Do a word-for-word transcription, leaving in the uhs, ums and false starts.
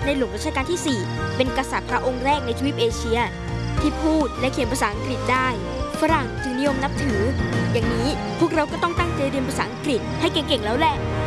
ในหลวงรัชกาลที่สี่เป็นกษัตริย์พระองค์แรกในทวีปเอเชียที่พูดและเขียนภาษาอังกฤษได้ฝรั่งจึงนิยมนับถืออย่างนี้พวกเราก็ต้องตั้งใจเรียนภาษาอังกฤษให้เก่งๆแล้วแหละ